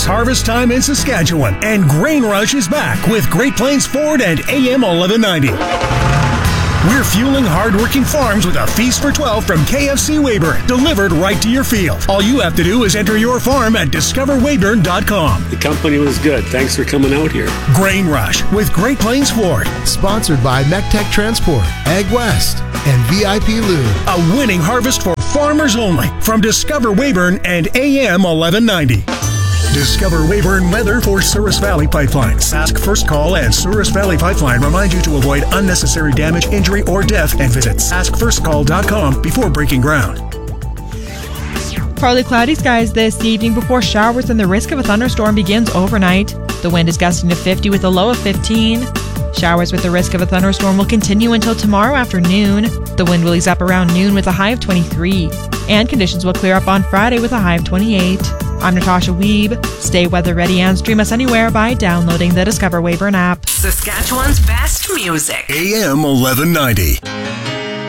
harvest time in Saskatchewan, and Grain Rush is back with Great Plains Ford and AM 1190. We're fueling hard-working farms with a feast for 12 from KFC Weyburn, delivered right to your field. All you have to do is enter your farm at discoverweyburn.com. The company was good. Thanks for coming out here. Grain Rush with Great Plains Ford. Sponsored by MechTech Transport, Ag West, and VIP Lube. A winning harvest for farmers only from Discover Weyburn and AM 1190. Discover Weyburn weather for Souris Valley Pipeline. Sask First Call and Souris Valley Pipeline remind you to avoid unnecessary damage, injury, or death, and visit saskfirstcall.com before breaking ground. Partly cloudy skies this evening before showers, and the risk of a thunderstorm begins overnight. The wind is gusting to 50 with a low of 15. Showers with the risk of a thunderstorm will continue until tomorrow afternoon. The wind will ease up around noon with a high of 23. And conditions will clear up on Friday with a high of 28. I'm Natasha Wiebe. Stay weather ready and stream us anywhere by downloading the Discover Weyburn app. Saskatchewan's best music. AM 1190.